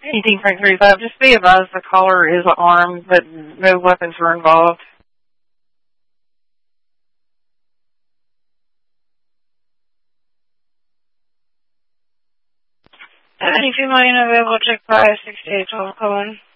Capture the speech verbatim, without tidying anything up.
eighteen Frank thirty-five, just be advised the caller is armed, but no weapons were involved. seventy-two million available, check price, sixty-eight twelve, Cohen.